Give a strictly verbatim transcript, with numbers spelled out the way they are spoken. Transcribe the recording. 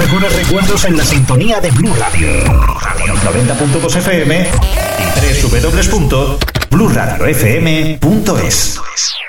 mejores recuerdos en la sintonía de Blue Radio. Radio noventa punto dos F M y doble u doble u doble u punto blue radio f m punto es.